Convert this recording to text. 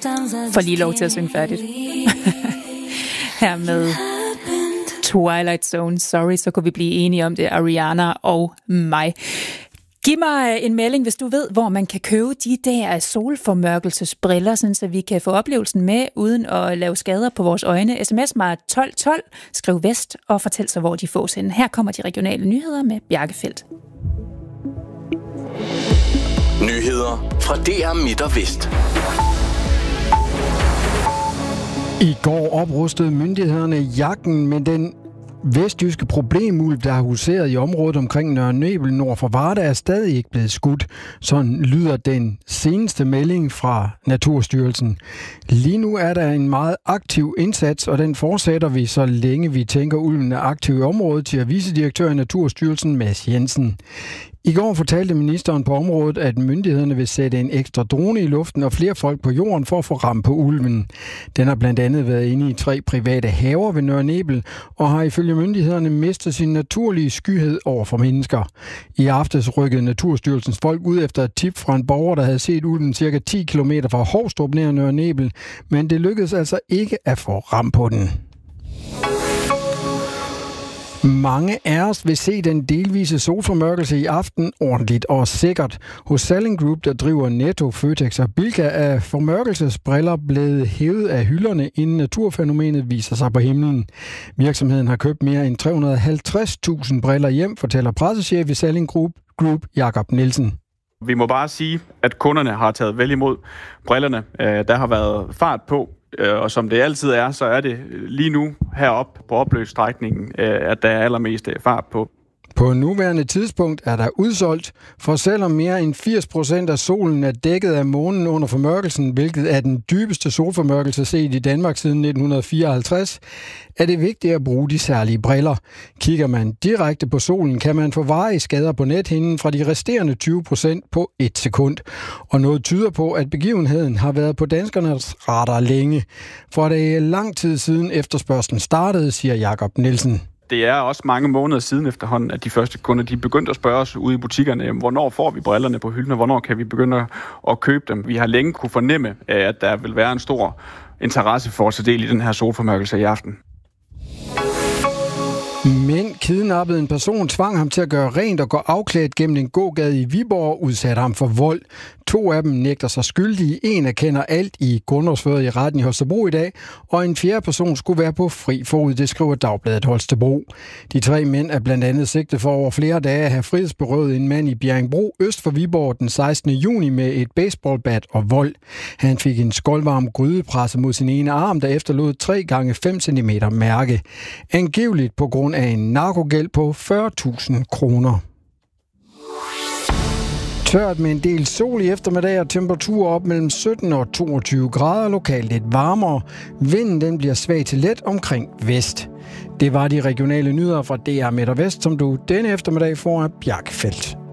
får lige lov til at synge færdigt. Her med Twilight Zone. Sorry, så kunne vi blive enige om det, Ariana og mig. Giv mig en melding, hvis du ved, hvor man kan købe de der solformørkelsesbriller, så vi kan få oplevelsen med, uden at lave skader på vores øjne. SMS mig 1212, skriv vest og fortæl så, hvor de fås henne. Her kommer de regionale nyheder med Bjarke Feldt. Nyheder fra DR Midt og Vest. I går oprustede myndighederne jagten med den vestjyske problemulv, der har huseret i området omkring Nørre Nebel nord for Varde, er stadig ikke blevet skudt. Sådan lyder den seneste melding fra Naturstyrelsen. Lige nu er der en meget aktiv indsats, og den fortsætter vi, så længe vi tænker ulven er aktiv i området, siger vicedirektør i Naturstyrelsen Mads Jensen. I går fortalte ministeren på området, at myndighederne vil sætte en ekstra drone i luften og flere folk på jorden for at få ram på ulven. Den har blandt andet været inde i 3 private haver ved Nørre Nebel og har ifølge myndighederne mistet sin naturlige skyhed over for mennesker. I aftes rykkede Naturstyrelsens folk ud efter et tip fra en borger, der havde set ulven cirka 10 km fra Hovstrup nær Nørre Nebel, men det lykkedes altså ikke at få ram på den. Mange af os vil se den delvise solformørkelse i aften ordentligt og sikkert. Hos Salling Group, der driver Netto, Føtex og Bilka, er formørkelsesbriller blevet hævet af hylderne, inden naturfænomenet viser sig på himlen. Virksomheden har købt mere end 350.000 briller hjem, fortæller pressechef i Salling Group Jakob Nielsen. Vi må bare sige, at kunderne har taget vel imod brillerne. Der har været fart på, og som det altid er, så er det lige nu heroppe på opløbsstrækningen, at der er allermest fart på. På nuværende tidspunkt er der udsolgt, for selvom mere end 80% af solen er dækket af månen under formørkelsen, hvilket er den dybeste solformørkelse set i Danmark siden 1954, er det vigtigt at bruge de særlige briller. Kigger man direkte på solen, kan man få varige skader på nethinden fra de resterende 20% på 1 sekund. Og noget tyder på, at begivenheden har været på danskernes radar længe. For det er lang tid siden efterspørgslen startede, siger Jakob Nielsen. Det er også mange måneder siden efterhånden, at de første kunder de begyndte at spørge os ude i butikkerne, hvornår får vi brillerne på hylden, og hvornår kan vi begynde at købe dem. Vi har længe kunne fornemme, at der vil være en stor interesse for at tage del i den her solformørkelse i aften. Mænd kidnappede en person, tvang ham til at gøre rent og gå afklædt gennem en gågade i Viborg og udsatte ham for vold. 2 af dem nægter sig skyldige. En erkender alt i grundlovsføret i retten i Holstebro i dag, og en 4. person skulle være på fri fod, det skriver Dagbladet Holstebro. De 3 mænd er blandt andet sigtet for over flere dage at have frihedsberøvet en mand i Bjerringbro øst for Viborg den 16. juni med et baseballbat og vold. Han fik en skoldvarm grydepresse mod sin ene arm, der efterlod 3 gange 5 cm mærke. Angiveligt på grund af en narkogæld på 40.000 kroner. Tørt med en del sol i eftermiddag og temperaturer op mellem 17 og 22 grader, lokalt lidt varmere. Vinden den bliver svag til let omkring vest. Det var de regionale nyheder fra DR Midt og Vest, som du denne eftermiddag får af Bjarke Feldt.